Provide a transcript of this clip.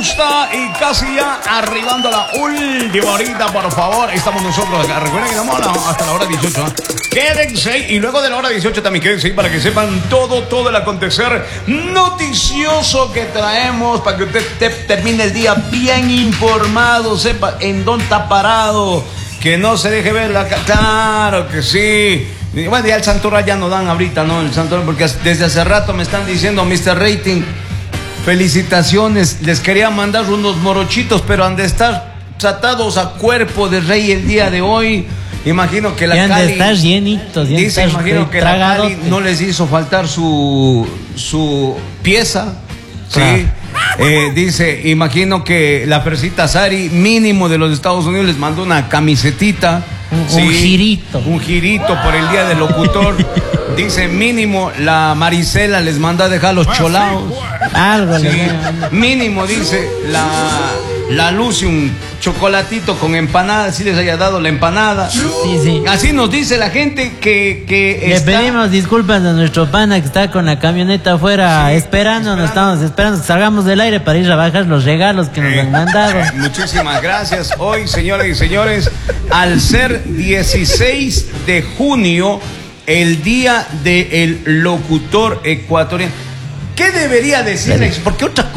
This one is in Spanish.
gusta y casi ya arribando a la última horita, por favor. Ahí estamos nosotros acá. Recuerden que estamos hasta la hora 18. Quédense y luego de la hora 18 también quédense para que sepan todo el acontecer noticioso que traemos, para que usted termine el día bien informado, sepa en dónde está parado, que no se deje ver la... Claro que sí. Bueno, ya el Santorra ya no dan ahorita, ¿no? El Santorra, porque desde hace rato me están diciendo, Mr. Rating, felicitaciones, les quería mandar unos morochitos, pero han de estar tratados a cuerpo de rey el día de hoy. Imagino que la han Cali... de estar llenitos. Dice, imagino que la Cali no les hizo faltar su pieza, claro. ¿sí? Dice, imagino que la Fresita Sari, mínimo de los Estados Unidos, les mandó una camisetita. ¿Sí? Un girito. Un girito por el día del locutor. Dice, mínimo la Marisela les mandó a dejar los cholaos. Algo, sí. Mínimo, dice la Lucy, un chocolatito con empanada, si les haya dado la empanada. Sí. Así nos dice la gente que le pedimos disculpas a nuestro pana que está con la camioneta afuera, sí, esperando. Estamos esperando que salgamos del aire para ir a bajar los regalos que nos han mandado. Muchísimas gracias. Hoy, señoras y señores, al ser 16 de junio, el día del locutor ecuatoriano, ¿qué debería decir? Porque otra